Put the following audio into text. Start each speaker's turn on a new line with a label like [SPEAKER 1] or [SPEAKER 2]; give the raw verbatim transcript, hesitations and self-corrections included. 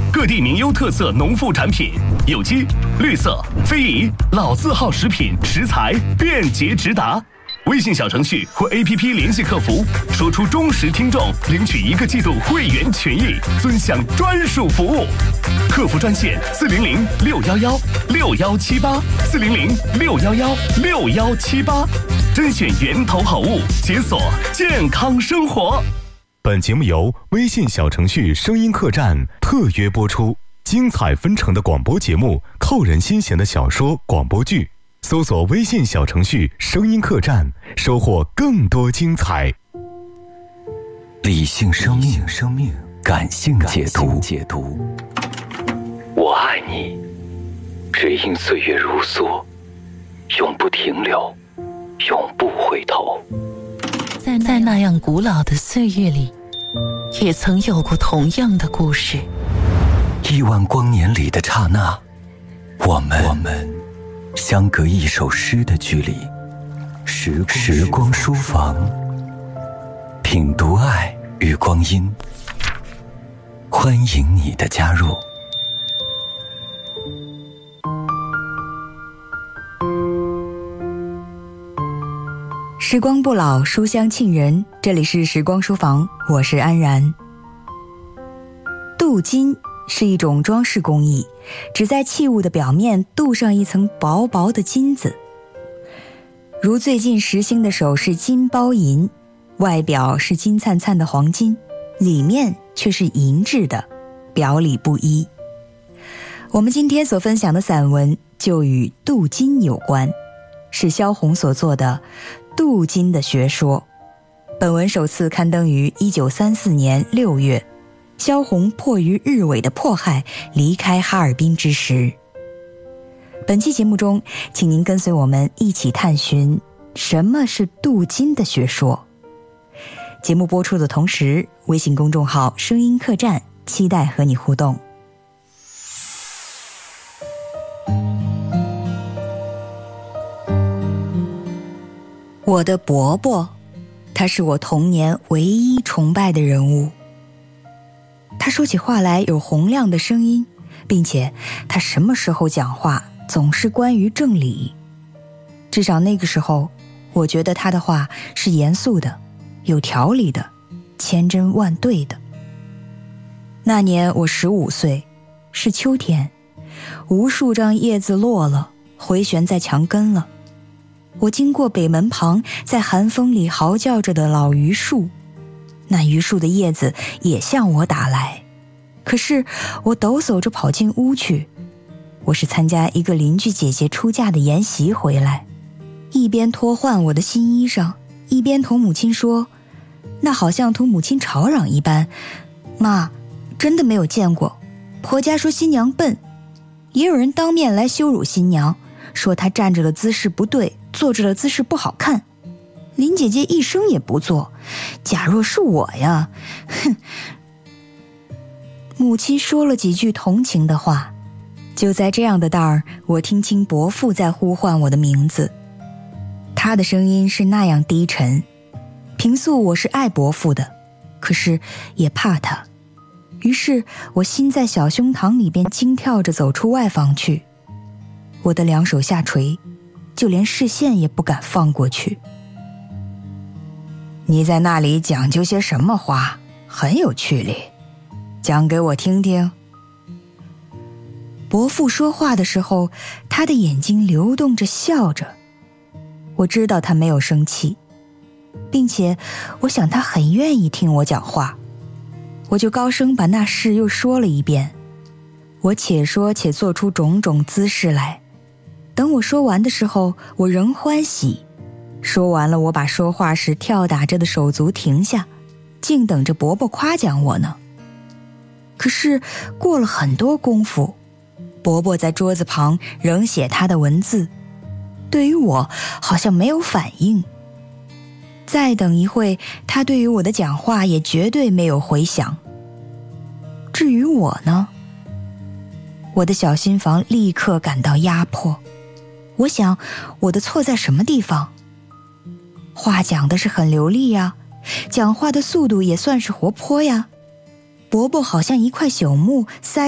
[SPEAKER 1] 各地名优特色农副产品，有机、绿色、非遗、老字号食品食材便捷直达。微信小程序或 A P P 联系客服，说出忠实听众，领取一个季度会员权益，尊享专属服务。客服专线四零零六幺幺六幺七八四零零六幺幺六幺七八，甄选源头好物，解锁健康生活。
[SPEAKER 2] 本节目由微信小程序声音客栈特约播出，精彩纷呈的广播节目，扣人心弦的小说广播剧。搜索微信小程序声音客栈，收获更多精彩。
[SPEAKER 3] 理性生命，生命感性解读。解读。我爱你，只因岁月如梭，永不停留，永不回头。
[SPEAKER 4] 在在那样古老的岁月里，也曾有过同样的故事。
[SPEAKER 3] 亿万光年里的刹那，我们我们相隔一首诗的距离。时时光书房，品读爱与光阴，欢迎你的加入。
[SPEAKER 5] 时光不老，书香沁人，这里是时光书房，我是安然。镀金是一种装饰工艺，只在器物的表面镀上一层薄薄的金子。如最近时兴的首饰金包银，外表是金灿灿的黄金，里面却是银质的，表里不一。我们今天所分享的散文就与镀金有关，是萧红所作的《镀金的学说》。本文首次刊登于一九三四年六月，萧红迫于日伪的迫害离开哈尔滨之时。本期节目中，请您跟随我们一起探寻什么是镀金的学说。节目播出的同时，微信公众号声音客栈期待和你互动。我的伯伯，他是我童年唯一崇拜的人物。他说起话来有洪亮的声音，并且他什么时候讲话总是关于正理。至少那个时候，我觉得他的话是严肃的，有条理的，千真万对的。那年我十五岁，是秋天，无数张叶子落了，回旋在墙根了。我经过北门旁在寒风里嚎叫着的老榆树，那榆树的叶子也向我打来，可是我抖擞着跑进屋去。我是参加一个邻居姐姐出嫁的宴席回来，一边脱换我的新衣裳，一边同母亲说，那好像同母亲吵嚷一般，妈，真的没有见过，婆家说新娘笨，也有人当面来羞辱新娘，说她站着的姿势不对，坐着的姿势不好看。林姐姐一声也不做，假若是我呀，哼。母亲说了几句同情的话。就在这样的当儿，我听清伯父在呼唤我的名字，他的声音是那样低沉。平素我是爱伯父的，可是也怕他，于是我心在小胸膛里边惊跳着走出外房去。我的两手下垂，就连视线也不敢放过去。你在那里讲究些什么话？很有趣哩，讲给我听听。伯父说话的时候，他的眼睛流动着笑着。我知道他没有生气，并且我想他很愿意听我讲话。我就高声把那事又说了一遍。我且说且做出种种姿势来。等我说完的时候，我仍欢喜。说完了，我把说话时跳打着的手足停下，静等着伯伯夸奖我呢。可是过了很多功夫，伯伯在桌子旁仍写他的文字，对于我好像没有反应。再等一会，他对于我的讲话也绝对没有回响。至于我呢，我的小心房立刻感到压迫。我想，我的错在什么地方？话讲的是很流利呀，讲话的速度也算是活泼呀。伯伯好像一块朽木塞